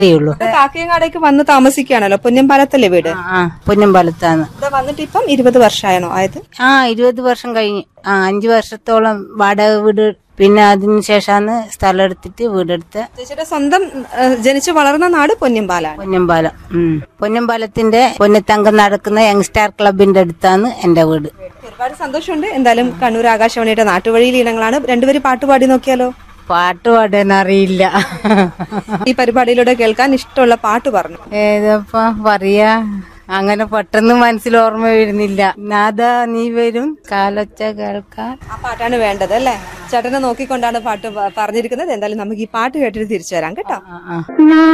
ഉള്ളൂ. കാക്കയങ്ങാടേക്ക് വന്ന് താമസിക്കുകയാണല്ലോ, പൊന്നമ്പാലത്തല്ലേ വീട്? പൊന്നമ്പാലത്താണ്. ഇവിടെ വന്നിട്ട് ഇപ്പം 20 വർഷമാണോ ആയത്? 20 വർഷം കഴിഞ്ഞ്. 5 വർഷത്തോളം വാടക വീട്, പിന്നെ അതിനുശേഷമാണ് സ്ഥലം എടുത്തിട്ട് വീടെടുത്ത്. ചേച്ചിയുടെ സ്വന്തം ജനിച്ചു വളർന്ന നാട് പൊന്നമ്പാലാണ്. പൊന്നമ്പാലം. പൊന്നമ്പാലത്തിന്റെ പൊന്നത്തങ്കം നടക്കുന്ന യങ്സ്റ്റാർ ക്ലബിന്റെ അടുത്താണ് എന്റെ വീട്. ഒരുപാട് സന്തോഷമുണ്ട്. എന്തായാലും കണ്ണൂർ ആകാശവാണിയുടെ നാട്ടുവഴിയിൽ ഇനങ്ങളാണ്. രണ്ടുപേരും പാട്ട് പാടി നോക്കിയാലോ? പാട്ട് പാടാൻ അറിയില്ല. ഈ പരിപാടിയിലൂടെ കേൾക്കാൻ ഇഷ്ടമുള്ള പാട്ട് പറഞ്ഞു. ഏതപ്പാ പറയാ, അങ്ങനെ പെട്ടെന്ന് മനസ്സിൽ ഓർമ്മ വരുന്നില്ല. നാദാ നീ വരും കാലൊച്ച കേൾക്കാൻ. ആ പാട്ടാണ് വേണ്ടത് അല്ലേ? ചേട്ടനെ നോക്കിക്കൊണ്ടാണ് പാട്ട് പറഞ്ഞിരിക്കുന്നത്. എന്തായാലും നമുക്ക് ഈ പാട്ട് കേട്ടിട്ട് തിരിച്ചു വരാം കേട്ടോ.